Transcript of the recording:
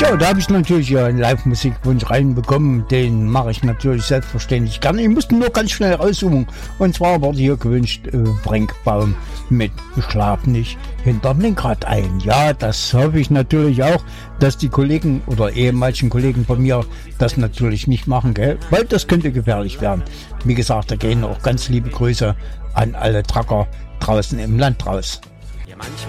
Ja, da habe ich natürlich einen Live-Musikwunsch reinbekommen. Den mache ich natürlich selbstverständlich gerne. Ich musste nur ganz schnell raussuchen. Und zwar wurde hier gewünscht Brenkbaum mit Schlaf nicht hinterm Lenkrad ein. Ja, das hoffe ich natürlich auch, dass die Kollegen oder ehemaligen Kollegen von mir das natürlich nicht machen, gell? Weil das könnte gefährlich werden. Wie gesagt, da gehen auch ganz liebe Grüße an alle Trucker draußen im Land raus. Ja, manchmal